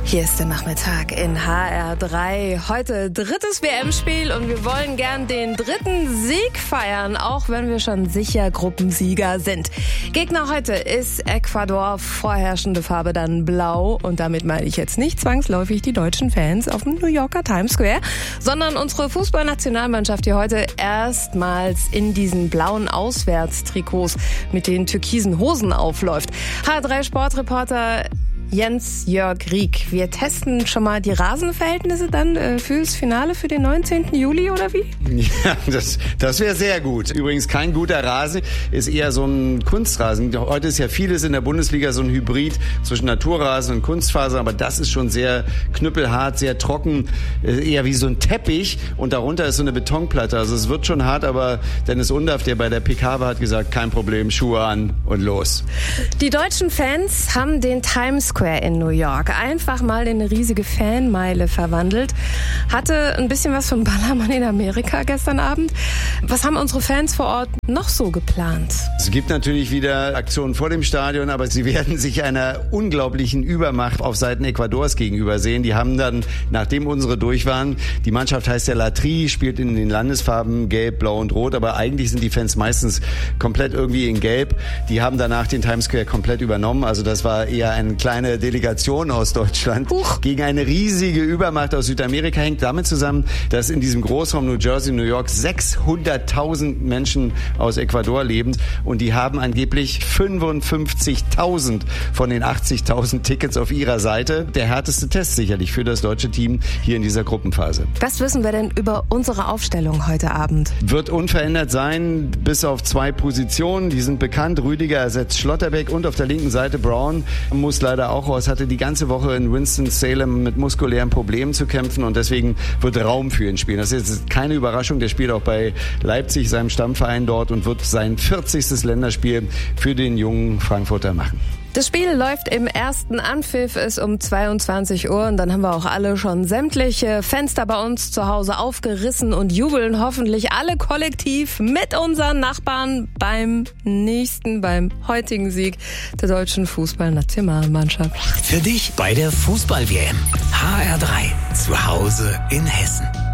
Hier ist der Nachmittag in HR3. Heute drittes WM-Spiel und wir wollen gern den dritten Sieg feiern, auch wenn wir schon sicher Gruppensieger sind. Gegner heute ist Ecuador, vorherrschende Farbe dann blau. Und damit meine ich jetzt nicht zwangsläufig die deutschen Fans auf dem New Yorker Times Square, sondern unsere Fußballnationalmannschaft, die heute erstmals in diesen blauen Auswärtstrikots mit den türkisen Hosen aufläuft. HR3-Sportreporter Jens-Jörg Rieck. Wir testen schon mal die Rasenverhältnisse dann fürs Finale für den 19. Juli oder wie? Ja, das wäre sehr gut. Übrigens kein guter Rasen, ist eher so ein Kunstrasen. Heute ist ja vieles in der Bundesliga so ein Hybrid zwischen Naturrasen und Kunstfaser, aber das ist schon sehr knüppelhart, sehr trocken, eher wie so ein Teppich und darunter ist so eine Betonplatte. Also es wird schon hart, aber Dennis Undaff, der bei der PK war, hat gesagt, kein Problem, Schuhe an und los. Die deutschen Fans haben den Times Square in New York einfach mal in eine riesige Fanmeile verwandelt. Hatte ein bisschen was von Ballermann in Amerika gestern Abend. Was haben unsere Fans vor Ort noch so geplant? Es gibt natürlich wieder Aktionen vor dem Stadion, aber sie werden sich einer unglaublichen Übermacht auf Seiten Ecuadors gegenüber sehen. Die haben dann, nachdem unsere durch waren, die Mannschaft heißt ja La Tri, spielt in den Landesfarben Gelb, Blau und Rot, aber eigentlich sind die Fans meistens komplett irgendwie in Gelb. Die haben danach den Times Square komplett übernommen. Also das war eher eine kleine Delegation aus Deutschland gegen eine riesige Übermacht aus Südamerika. Hängt damit zusammen, dass in diesem Großraum New Jersey, New York 600.000 Menschen aus Ecuador leben und die haben angeblich 55.000 von den 80.000 Tickets auf ihrer Seite. Der härteste Test sicherlich für das deutsche Team hier in dieser Gruppenphase. Was wissen wir denn über unsere Aufstellung heute Abend? Wird unverändert sein, bis auf 2 Positionen. Die sind bekannt. Rüdiger ersetzt Schlotterbeck und auf der linken Seite Brown muss leider auch raus, hatte die ganze Woche in Winston-Salem mit muskulären Problemen zu kämpfen und deswegen wird Raum für ihn spielen. Das ist jetzt keine Überraschung, der spielt auch bei Leipzig, seinem Stammverein dort und wird sein 40. Länderspiel für den jungen Frankfurter machen. Das Spiel läuft im ersten Anpfiff, ist um 22 Uhr und dann haben wir auch alle schon sämtliche Fenster bei uns zu Hause aufgerissen und jubeln hoffentlich alle kollektiv mit unseren Nachbarn beim heutigen Sieg der deutschen Fußballnationalmannschaft. Für dich bei der Fußball-WM. HR3, zu Hause in Hessen.